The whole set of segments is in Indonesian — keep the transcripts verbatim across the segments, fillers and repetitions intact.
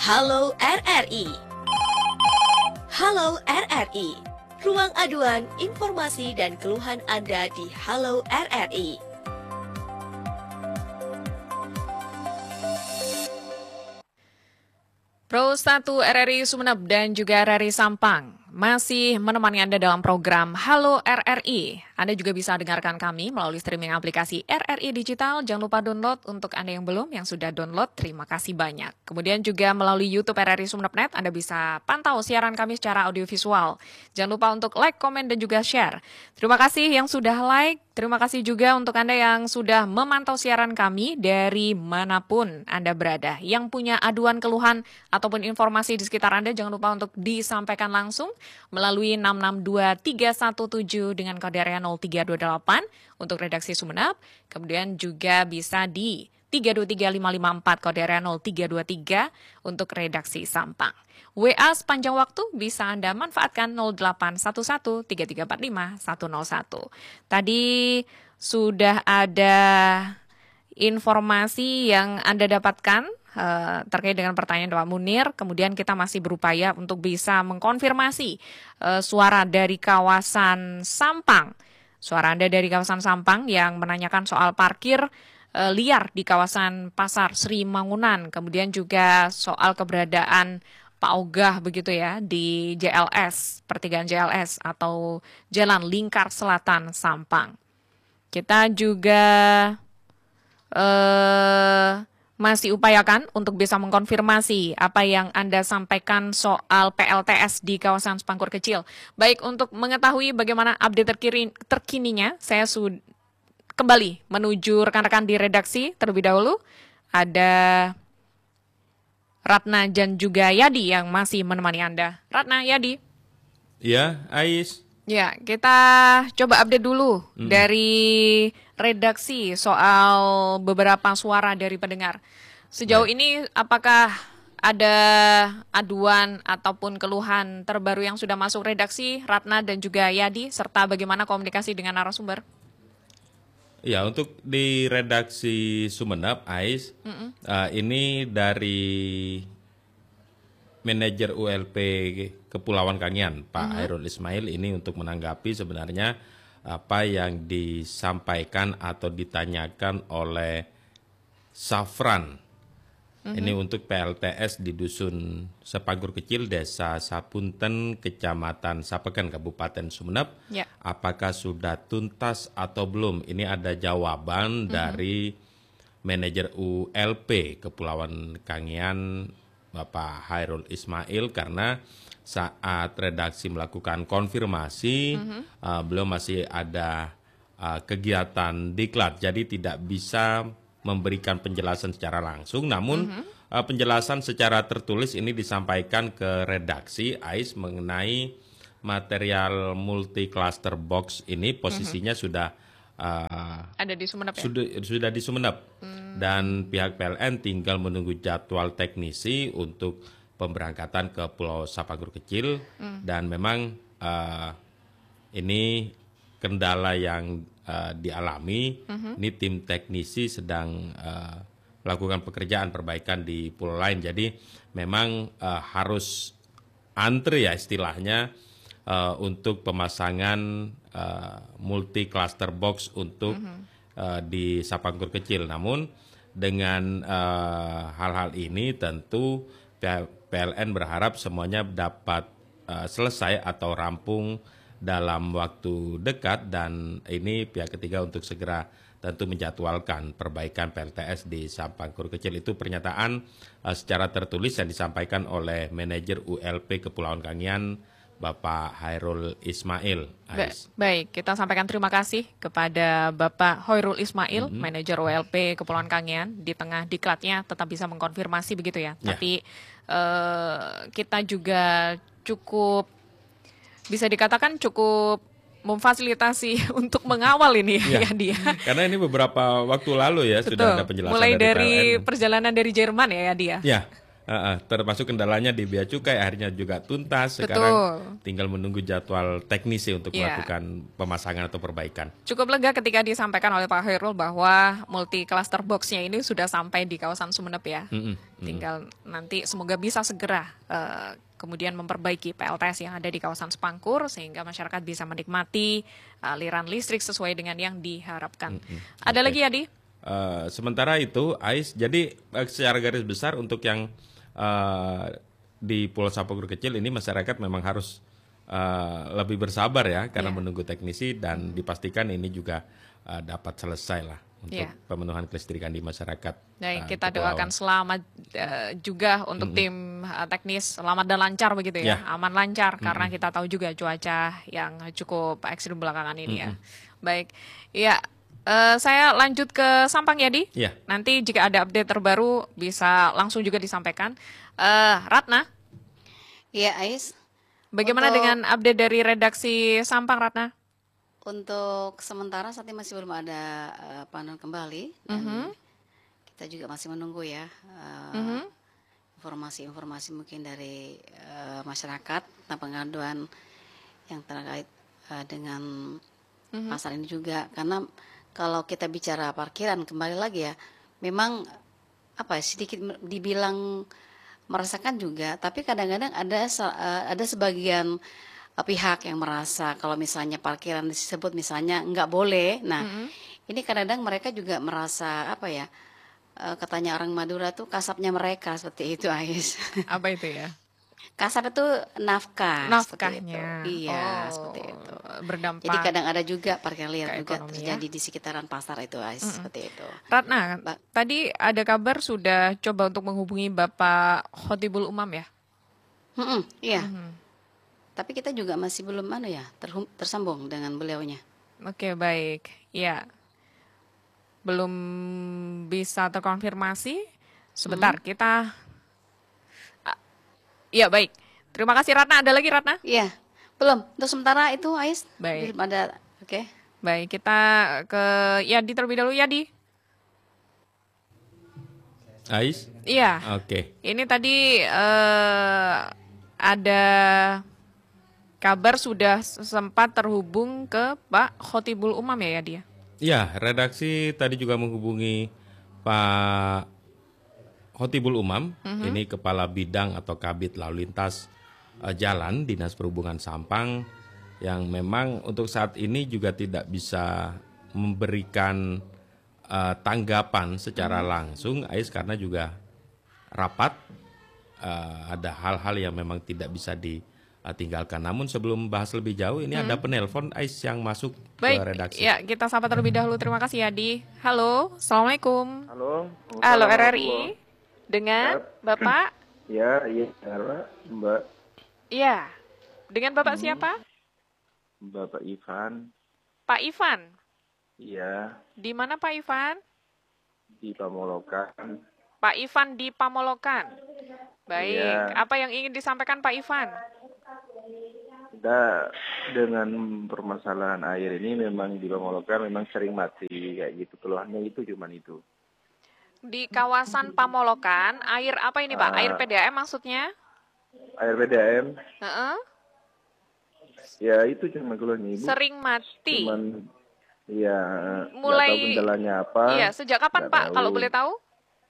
Halo R R I. Halo R R I. Ruang aduan informasi dan keluhan Anda di Halo R R I. Pro satu R R I Sumeneb dan juga R R I Sampang masih menemani Anda dalam program Halo R R I. Anda juga bisa dengarkan kami melalui streaming aplikasi R R I Digital. Jangan lupa download untuk Anda yang belum, yang sudah download, terima kasih banyak. Kemudian juga melalui YouTube R R I Sumeneb Net, Anda bisa pantau siaran kami secara audiovisual. Jangan lupa untuk like, komen, dan juga share. Terima kasih yang sudah like. Terima kasih juga untuk Anda yang sudah memantau siaran kami dari manapun Anda berada. Yang punya aduan, keluhan, ataupun informasi di sekitar Anda, jangan lupa untuk disampaikan langsung melalui enam enam dua tiga satu tujuh dengan kode area nol tiga dua delapan untuk redaksi Sumeneb. Kemudian juga bisa di tiga dua tiga lima lima empat kode area nol tiga dua tiga untuk redaksi Sampang. W A sepanjang waktu bisa Anda manfaatkan nol delapan satu satu tiga tiga empat lima satu nol satu. Tadi sudah ada informasi yang Anda dapatkan uh, terkait dengan pertanyaan Pak Munir. Kemudian kita masih berupaya untuk bisa mengkonfirmasi uh, suara dari kawasan Sampang. Suara Anda dari kawasan Sampang yang menanyakan soal parkir uh, liar di kawasan Pasar Sri Mangunan. Kemudian juga soal keberadaan Pak Ogah begitu ya di J L S, pertigaan J L S atau Jalan Lingkar Selatan Sampang. Kita juga eh, masih upayakan untuk bisa mengkonfirmasi apa yang Anda sampaikan soal P L T S di kawasan Sepangkur Kecil. Baik, untuk mengetahui bagaimana update terkini, terkininya, saya sudah kembali menuju rekan-rekan di redaksi terlebih dahulu. Ada Ratna dan juga Yadi yang masih menemani Anda. Ratna, Yadi. Ya, Ais. Ya, kita coba update dulu hmm. dari redaksi soal beberapa suara dari pendengar. Sejauh Baik. ini apakah ada aduan ataupun keluhan terbaru yang sudah masuk redaksi, Ratna dan juga Yadi, serta bagaimana komunikasi dengan narasumber? Ya, untuk di redaksi Sumeneb, Ais, mm-hmm. uh, ini dari manajer U L P Kepulauan Kangean, Pak mm-hmm. Hairul Ismail, ini untuk menanggapi sebenarnya apa yang disampaikan atau ditanyakan oleh Safran. Mm-hmm. Ini untuk P L T S di Dusun Sepangkur Kecil, Desa Sapunten, Kecamatan Sapeken, Kabupaten Sumeneb. Yeah. Apakah sudah tuntas atau belum? Ini ada jawaban mm-hmm. dari manajer U L P Kepulauan Kangean, Bapak Hairul Ismail, karena saat redaksi melakukan konfirmasi, mm-hmm. uh, belum masih ada uh, kegiatan diklat, jadi tidak bisa memberikan penjelasan secara langsung, namun mm-hmm. uh, penjelasan secara tertulis ini disampaikan ke redaksi Ais mengenai material multi cluster box ini posisinya mm-hmm. sudah uh, ada di Sumeneb ya? Sudah, sudah di Sumeneb mm. dan pihak P L N tinggal menunggu jadwal teknisi untuk pemberangkatan ke Pulau Sepangkur Kecil mm. dan memang uh, ini kendala yang uh, dialami, mm-hmm. ini tim teknisi sedang uh, melakukan pekerjaan perbaikan di pulau lain. Jadi memang uh, harus antri ya istilahnya uh, untuk pemasangan uh, multi cluster box untuk mm-hmm. uh, di Sepangkur Kecil. Namun dengan uh, hal-hal ini tentu P L N berharap semuanya dapat uh, selesai atau rampung dalam waktu dekat, dan ini pihak ketiga untuk segera tentu menjadwalkan perbaikan P L T S di Sepangkur Kecil. Itu pernyataan uh, secara tertulis yang disampaikan oleh manajer U L P Kepulauan Kangean, Bapak Hairul Ismail. Ba- baik, kita sampaikan terima kasih kepada Bapak Hairul Ismail, mm-hmm. manajer U L P Kepulauan Kangean. Di tengah diklatnya tetap bisa mengkonfirmasi begitu ya. ya. Tapi uh, kita juga cukup bisa dikatakan cukup memfasilitasi untuk mengawal ini ya, ya dia. Karena ini beberapa waktu lalu ya Betul. sudah ada penjelasan mulai dari, dari P L N. Perjalanan dari Jerman ya ya dia. Ya, Uh, uh, termasuk kendalanya di bea cukai akhirnya juga tuntas. Sekarang Betul. tinggal menunggu jadwal teknisi untuk Iya. melakukan pemasangan atau perbaikan. Cukup lega ketika disampaikan oleh Pak Khairul bahwa multi cluster box-nya ini sudah sampai di kawasan Sumeneb ya. Mm-mm, mm-mm. Tinggal nanti semoga bisa segera uh, kemudian memperbaiki P L T S yang ada di kawasan Sepangkur sehingga masyarakat bisa menikmati aliran listrik sesuai dengan yang diharapkan. Mm-mm. Ada Oke. lagi ya, Di? Uh, sementara itu, Ais, jadi uh, secara garis besar untuk yang uh, di Pulau Sapangkur Kecil ini masyarakat memang harus uh, lebih bersabar ya karena Iya. menunggu teknisi dan dipastikan ini juga uh, dapat selesai lah untuk Iya. pemenuhan kelistrikan di masyarakat. Baik, uh, kita kepulauan. doakan selamat uh, juga untuk tim uh, teknis selamat dan lancar begitu ya, Ya. aman lancar karena kita tahu juga cuaca yang cukup ekstrim belakangan ini ya. Baik, ya uh, saya lanjut ke Sampang ya, Di. Ya. Nanti jika ada update terbaru bisa langsung juga disampaikan. Uh, Ratna, Iya, Ais. bagaimana Untuk- dengan update dari redaksi Sampang, Ratna? Untuk sementara saat ini masih belum ada eh, panel kembali dan kita juga masih menunggu ya eh, Mhm. informasi-informasi mungkin dari eh, masyarakat tentang pengaduan yang terkait eh, dengan pasar ini juga karena kalau kita bicara parkiran kembali lagi ya memang apa ya, sedikit me- dibilang merasakan juga tapi kadang-kadang ada sa- eh, ada sebagian eh, pihak yang merasa kalau misalnya parkiran disebut misalnya nggak boleh nah ini kadang-kadang mereka juga merasa apa ya eh, katanya orang Madura tuh kasapnya mereka seperti itu Ais. Apa itu ya? Kasap itu nafkah seperti itu. Nafkahnya. Iya Oh, seperti itu. Berdampak. Jadi kadang ada juga parkir liar ke juga ekonomi ya. terjadi di sekitaran pasar itu Ais seperti itu. Ratna, Mbak. tadi ada kabar sudah coba untuk menghubungi Bapak Khotibul Umam ya? Mm-mm, iya. Tapi kita juga masih belum anu ya terhum- tersambung dengan beliaunya. Oke, baik. Ya, belum bisa terkonfirmasi. Sebentar, kita... Ah, ya, baik. Terima kasih Ratna. Ada lagi Ratna? Iya. Belum. Untuk sementara itu Ais Baik. belum ada. Oke. Baik, kita ke Yadi terlebih dahulu. Yadi. Ais? Iya. Oke. Ini tadi eh, ada kabar sudah sempat terhubung ke Pak Khotibul Umam ya, Yadi ya? Ya, redaksi tadi juga menghubungi Pak Khotibul Umam, ini Kepala Bidang atau Kabid Lalu Lintas eh, Jalan Dinas Perhubungan Sampang, yang memang untuk saat ini juga tidak bisa memberikan eh, tanggapan secara langsung, Ais, karena juga rapat, eh, ada hal-hal yang memang tidak bisa ditinggalkan. Namun sebelum bahas lebih jauh, ini ada penelpon Ais yang masuk Baik, ke redaksi. ya kita sapa terlebih dahulu. Terima kasih Yadi. Halo, Assalamualaikum. Halo. Halo R R I. Assalamualaikum. Dengan Bapak? Ya, iya, Mbak. Mbak, Iya. Dengan Bapak siapa? Bapak Ivan. Pak Ivan. Iya, Di mana Pak Ivan? di Pamolokan. Pak Ivan di Pamolokan. Baik. Iya. Apa yang ingin disampaikan Pak Ivan? Kita dengan permasalahan air ini memang di Pamolokan memang sering mati kayak gitu. Keluhannya itu cuman itu. Di kawasan Pamolokan, air apa ini Pak? Ah. Air P D A M maksudnya? Air P D A M, Heeh. ya itu cuma keluhannya Ibu. Sering mati. Cuman ya Mulai- nggak tahu kendalanya apa. Iya, sejak kapan nggak Pak? tahu. Kalau boleh tahu?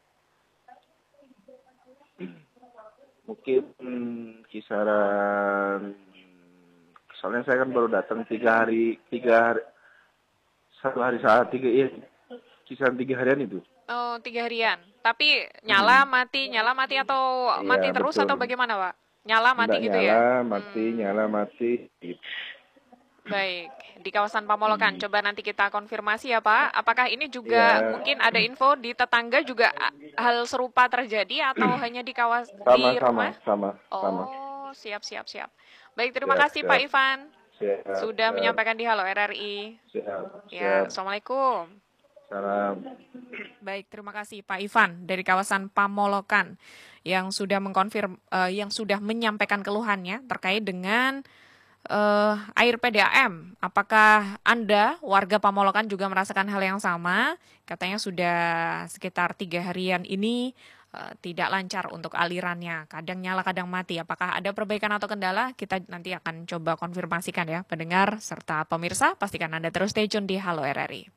Mungkin hmm, kisaran soalnya saya kan baru datang tiga hari tiga hari satu hari saat tiga iya kisaran tiga harian itu. Oh, tiga harian. Tapi nyala, mati, nyala, mati atau Iya, mati terus betul. atau bagaimana Pak? Nyala, mati Nggak gitu nyala, ya? mati, nyala, mati. Gitu. Baik, di kawasan Pamolokan. Coba nanti kita konfirmasi ya Pak. Apakah ini juga Ya. mungkin ada info di tetangga juga a- hal serupa terjadi atau hanya di kawasan Sama, di sama, rumah? sama, sama. Oh, siap, siap, siap. Baik, terima Siap, kasih siap. Pak Ivan. Siap, Sudah siap, menyampaikan di Halo R R I. Siap, Ya, siap. Assalamualaikum. Salam. Baik, terima kasih Pak Ivan dari kawasan Pamolokan yang sudah mengkonfirm, eh, yang sudah menyampaikan keluhannya terkait dengan eh, air P D A M. Apakah Anda warga Pamolokan juga merasakan hal yang sama? Katanya sudah sekitar tiga harian ini uh, tidak lancar untuk alirannya, kadang nyala kadang mati. Apakah ada perbaikan atau kendala? Kita nanti akan coba konfirmasikan ya pendengar serta pemirsa. Pastikan Anda terus stay tune di Halo R R I.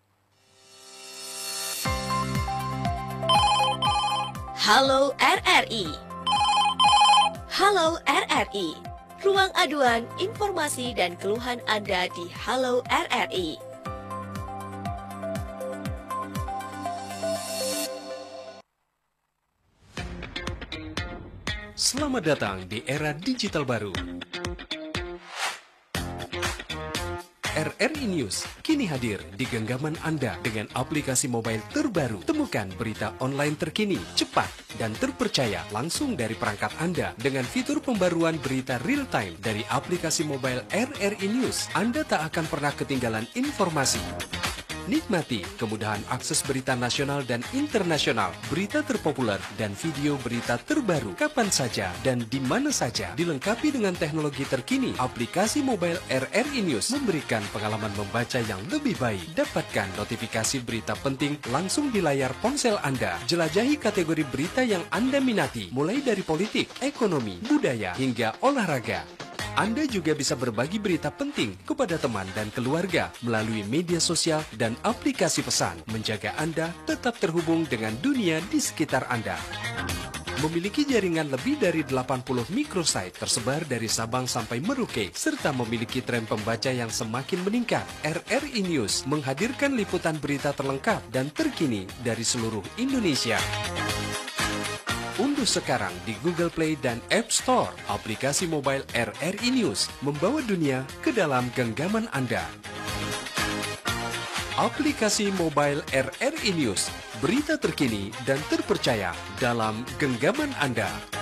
Halo R R I. Halo R R I. Ruang aduan, informasi dan keluhan Anda di Halo R R I. Selamat datang di era digital baru. R R I News kini hadir di genggaman Anda dengan aplikasi mobile terbaru. Temukan berita online terkini, cepat, dan terpercaya langsung dari perangkat Anda dengan fitur pembaruan berita real time dari aplikasi mobile R R I News. Anda tak akan pernah ketinggalan informasi. Nikmati kemudahan akses berita nasional dan internasional, berita terpopuler, dan video berita terbaru kapan saja dan di mana saja. Dilengkapi dengan teknologi terkini, aplikasi mobile R R I News memberikan pengalaman membaca yang lebih baik. Dapatkan notifikasi berita penting langsung di layar ponsel Anda. Jelajahi kategori berita yang Anda minati, mulai dari politik, ekonomi, budaya, hingga olahraga. Anda juga bisa berbagi berita penting kepada teman dan keluarga melalui media sosial dan aplikasi pesan, menjaga Anda tetap terhubung dengan dunia di sekitar Anda. Memiliki jaringan lebih dari delapan puluh microsite tersebar dari Sabang sampai Merauke, serta memiliki tren pembaca yang semakin meningkat. R R I News menghadirkan liputan berita terlengkap dan terkini dari seluruh Indonesia. Unduh sekarang di Google Play dan App Store aplikasi mobile R R I News, membawa dunia ke dalam genggaman Anda. Aplikasi mobile R R I News, berita terkini dan terpercaya dalam genggaman Anda.